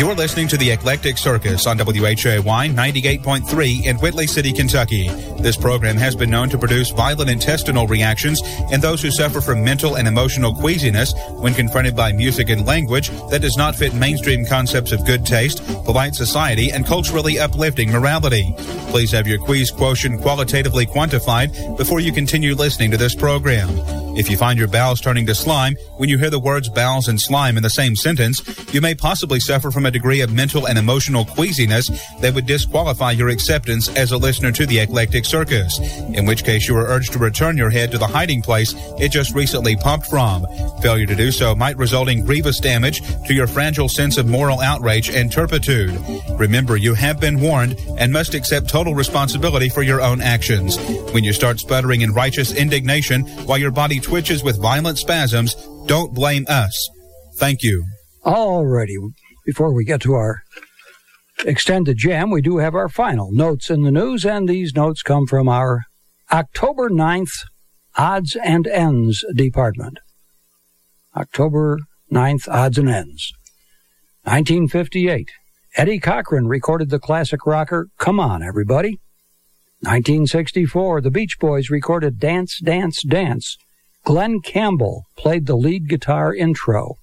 You're listening to the Eclectic Circus on WHAY 98.3 in Whitley City, Kentucky. This program has been known to produce violent intestinal reactions in those who suffer from mental and emotional queasiness when confronted by music and language that does not fit mainstream concepts of good taste, polite society, and culturally uplifting morality. Please have your quease quotient qualitatively quantified before you continue listening to this program. If you find your bowels turning to slime when you hear the words bowels and slime in the same sentence, you may possibly suffer from a degree of mental and emotional queasiness that would disqualify your acceptance as a listener to the Eclectic Circus, in which case you are urged to return your head to the hiding place it just recently pumped from. Failure to do so might result in grievous damage to your fragile sense of moral outrage and turpitude. Remember, you have been warned and must accept total responsibility for your own actions. When you start sputtering in righteous indignation while your body twitches with violent spasms, don't blame us. Thank you. Alrighty, before we get to our extended jam, we do have our final notes in the news, and these notes come from our October 9th Odds and Ends department. October 9th Odds and Ends. 1958, Eddie Cochran recorded the classic rocker Come On, Everybody. 1964, the Beach Boys recorded Dance, Dance, Dance. Glenn Campbell played the lead guitar intro.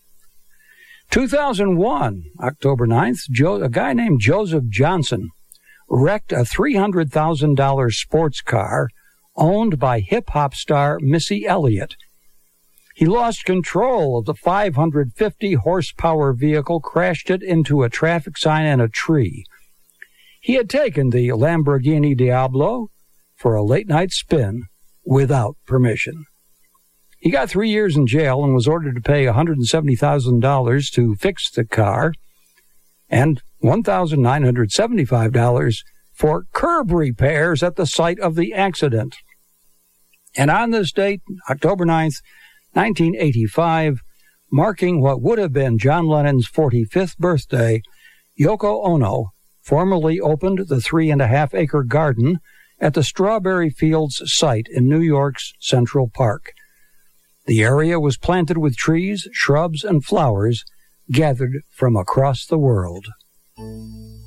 2001, October 9th, a guy named Joseph Johnson wrecked a $300,000 sports car owned by hip-hop star Missy Elliott. He lost control of the 550-horsepower vehicle, crashed it into a traffic sign and a tree. He had taken the Lamborghini Diablo for a late-night spin without permission. He got 3 years in jail and was ordered to pay $170,000 to fix the car and $1,975 for curb repairs at the site of the accident. And on this date, October 9th, 1985, marking what would have been John Lennon's 45th birthday, Yoko Ono formally opened the 3.5-acre garden at the Strawberry Fields site in New York's Central Park. The area was planted with trees, shrubs, and flowers gathered from across the world.